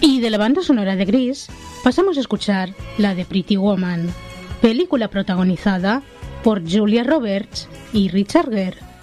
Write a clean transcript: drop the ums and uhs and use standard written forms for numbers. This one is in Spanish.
Y de la banda sonora de Grease pasamos a escuchar la de Pretty Woman, película protagonizada por Julia Roberts y Richard Gere.